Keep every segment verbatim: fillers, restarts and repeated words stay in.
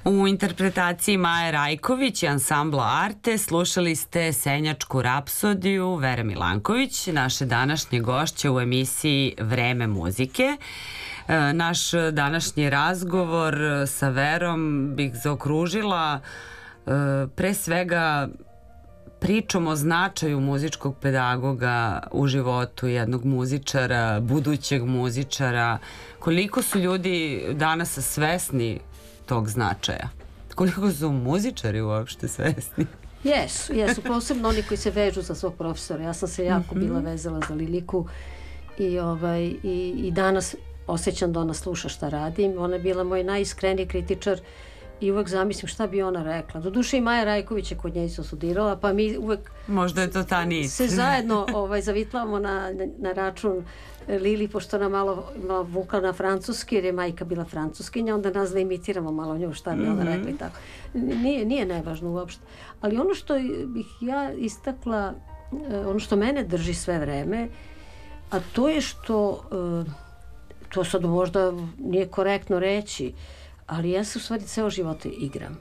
U interpretaciji Maje Rajković i ansambla Arte slušali ste Senjačku rapsodiju Vere Milanković, naše današnje gošće u emisiji Vreme muzike. Naš današnji razgovor sa Verom bih zaokružila pre svega pričom o značaju muzičkog pedagoga u životu jednog muzičara, budućeg muzičara. Koliko su ljudi danas svesni tog značaja? Koliko su muzičari uopšte svesni? Jesu, jesu, posebno oni koji se vežu za svog profesora. Ja sam se jako bila vezala za Liliku i, ovaj, i, i danas osjećam da ona sluša šta radim. Ona je bila moj najiskreniji kritičar i uvek zamislim šta bi ona rekla. Doduše i Maja Rajković je kod nje isto studirala, pa mi uvek možda je to ta nit. Se zajedno ovaj, zavitlamo na, na, na račun Lili, pošto ona malo, malo vukla na francuski, jer je majka bila francuskinja, onda nas da imitiramo malo nju šta bi ona mm-hmm. rekla i tako. Nije, nije nevažno uopšte. Ali ono što bih ja istakla, ono što mene drži sve vreme, a to je što, to sad možda nije korektno reći, ali ja se u stvari ceo život igram.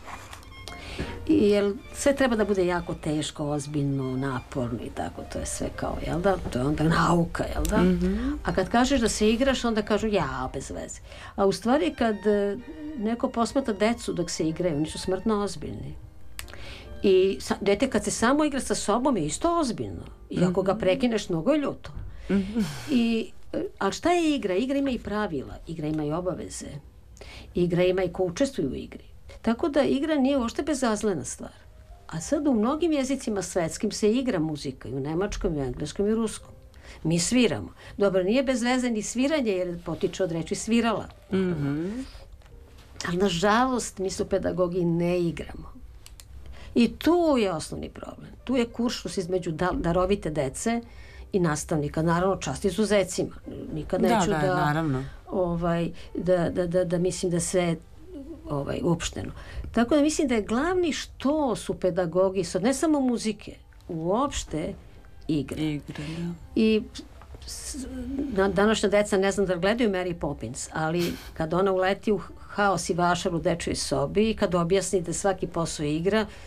I jer sve treba da bude jako teško, ozbiljno, naporno i tako, to je sve kao, jel da? To je onda nauka, jel da? Mm-hmm. A kad kažeš da se igraš, onda kažu ja, bez veze. A u stvari kad neko posmatra decu dok se igraju, oni su smrtno ozbiljni. I dete kad se samo igra sa sobom je isto ozbiljno. I ako ga prekineš, mnogo je ljuto. Mm-hmm. I, ali šta je igra? Igra ima i pravila, igra ima i obaveze. Igra ima i ko učestvuju u igri. Tako da igra nije uopšte bezazlena stvar. A sad u mnogim jezicima svetskim se igra muzika, i u nemačkom, i u engleskom, i u ruskom. Mi sviramo. Dobro, nije bez veze ni sviranje, jer potiče od reči svirala. Mm-hmm. Ali nažalost mi su pedagogi ne igramo. I tu je osnovni problem. Tu je kuršlus između darovite dece i nastavnika. Naravno, čast izuzecima. Nikad neću da, da, da, naravno. Ovaj, da, da, da, da mislim da se ovaj, uopšteno. Tako da mislim da je glavni što su pedagogi, ne samo muzike, uopšte igre. Igre, da. I na, današnja deca ne znam da gledaju Mary Poppins, ali kad ona uleti u haos i vašar u dečjoj sobi i kad objasni da svaki posao igra,